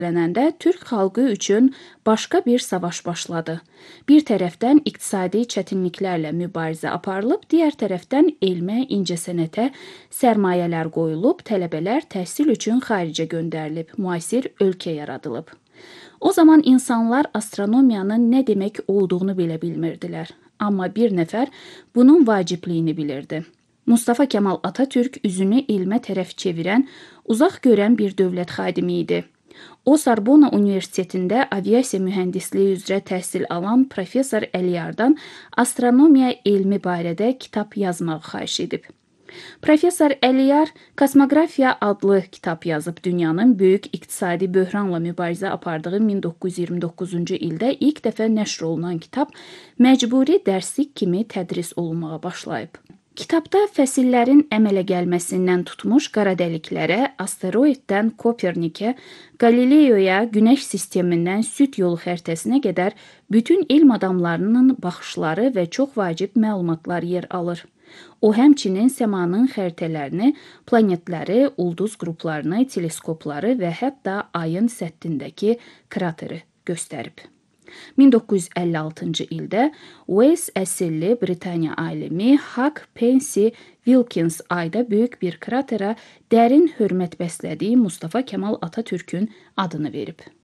Lənəndə Türk xalqı üçün başqa bir savaş başladı. Bir tərəfdən iqtisadi çətinliklərlə mübarizə aparılıb, digər tərəfdən elmə, incəsənətə sərmayələr qoyulub, tələbələr təhsil üçün xaricə göndərilib, müasir ölkə yaradılıb. O zaman insanlar astronomiyanın nə demək olduğunu belə bilmirdilər. Amma bir nəfər bunun vacibliyini bilirdi. Mustafa Kemal Atatürk üzünü elmə tərəf çevirən, uzaq görən bir dövlət xadimi idi. O, Sorbona Universitetində aviasiya mühəndisliyi üzrə təhsil alan professor Əliyardan astronomiya elmi barədə kitab yazmağı xahiş edib. Professor Əliyar Kosmografiya adlı kitab yazıb, dünyanın böyük iqtisadi böhranla mübarizə apardığı 1929-cu ildə ilk dəfə nəşr olunan kitab məcburi dərslik kimi tədris olunmağa başlayıb. Kitabda fəsillərin əmələ gəlməsindən tutmuş qara dəliklərə, asteroiddən Kopernikə, Qalileoya, Günəş sistemindən süd yolu xəritəsinə qədər bütün elm adamlarının baxışları və çox vacib məlumatlar yer alır. O, həmçinin səmanın xəritələrini, planetləri, ulduz qruplarını, teleskopları və hətta ayın səthindəki krateri göstərib. 1956-cı ildə Wales əsilli Britaniya alimi Hugh Pensy Wilkins ayda böyük bir kraterə dərin hörmət bəslədiyi Mustafa Kemal Atatürkün adını verib.